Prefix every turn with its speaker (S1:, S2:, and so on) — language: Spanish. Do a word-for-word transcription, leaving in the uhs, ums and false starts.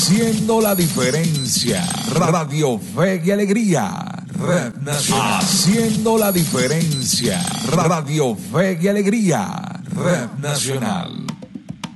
S1: Haciendo la diferencia. Radio Fe y Alegría. Red Nacional. Haciendo la diferencia. Radio Fe y Alegría. Red Nacional.